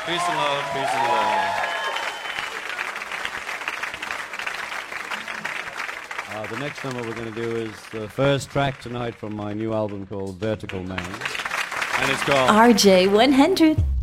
Peace and love, peace and love. The next number we're going to do is the first track tonight from my new album called Vertical Man. And it's called RJ 100.